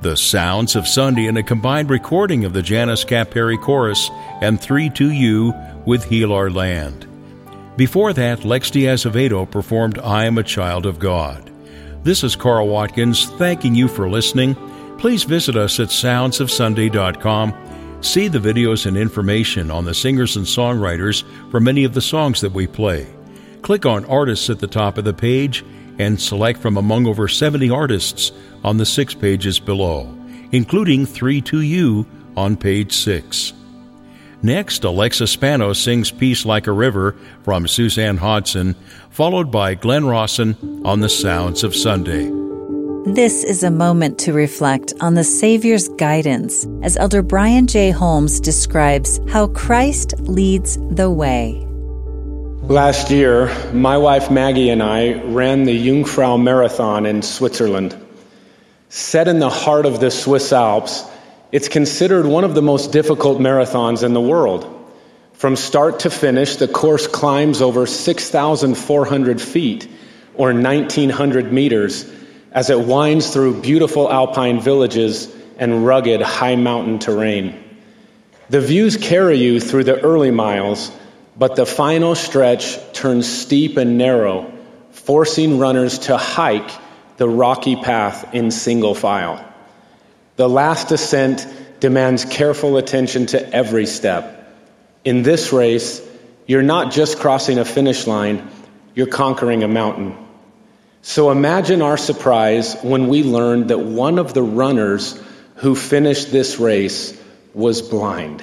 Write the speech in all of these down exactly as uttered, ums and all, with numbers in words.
The Sounds of Sunday in a combined recording of the Janice Cap Perry Chorus and three two U with Heal Our Land. Before that, Lex D'Azevedo performed I Am a Child of God. This is Carl Watkins thanking you for listening. Please visit us at sounds of sunday dot com. See the videos and information on the singers and songwriters for many of the songs that we play. Click on Artists at the top of the page and select from among over seventy artists on the six pages below, including three two U on page six. Next, Alexa Spano sings Peace Like a River from Suzanne Hodson, followed by Glenn Rawson on The Sounds of Sunday. This is a moment to reflect on the Savior's guidance as Elder Brian J. Holmes describes how Christ leads the way. Last year, my wife Maggie and I ran the Jungfrau Marathon in Switzerland. Set in the heart of the Swiss Alps, it's considered one of the most difficult marathons in the world. From start to finish, the course climbs over six thousand four hundred feet, or nineteen hundred meters, as it winds through beautiful alpine villages and rugged high mountain terrain. The views carry you through the early miles, but the final stretch turns steep and narrow, forcing runners to hike the rocky path in single file. The last ascent demands careful attention to every step. In this race, you're not just crossing a finish line, you're conquering a mountain. So imagine our surprise when we learned that one of the runners who finished this race was blind.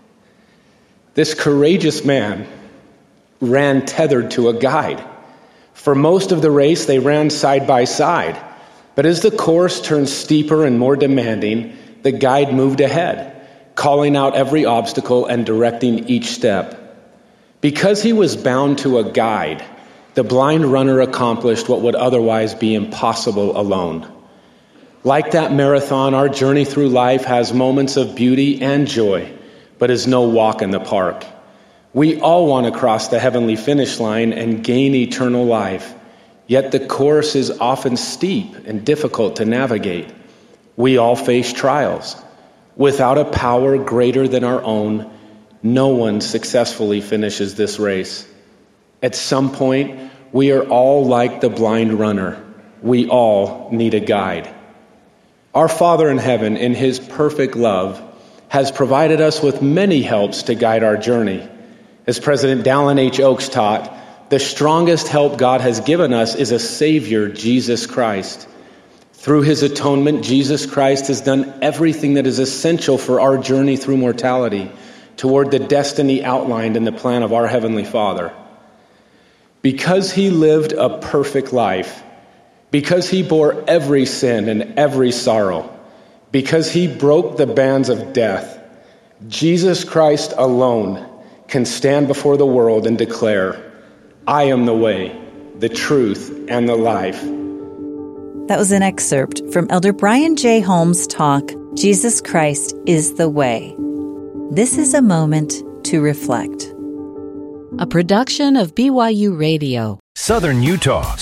This courageous man ran tethered to a guide. For most of the race, they ran side by side. But as the course turned steeper and more demanding, the guide moved ahead, calling out every obstacle and directing each step. Because he was bound to a guide, the blind runner accomplished what would otherwise be impossible alone. Like that marathon, our journey through life has moments of beauty and joy, but is no walk in the park. We all want to cross the heavenly finish line and gain eternal life, yet the course is often steep and difficult to navigate. We all face trials. Without a power greater than our own, no one successfully finishes this race. At some point, we are all like the blind runner. We all need a guide. Our Father in heaven, in his perfect love, has provided us with many helps to guide our journey. As President Dallin H. Oaks taught, the strongest help God has given us is a Savior, Jesus Christ. Through his atonement, Jesus Christ has done everything that is essential for our journey through mortality toward the destiny outlined in the plan of our Heavenly Father. Because he lived a perfect life, because he bore every sin and every sorrow, because he broke the bands of death, Jesus Christ alone can stand before the world and declare, I am the way, the truth, and the life. That was an excerpt from Elder Brian J. Holmes' talk, Jesus Christ is the Way. This is a moment to reflect. A production of B Y U Radio. Southern Utah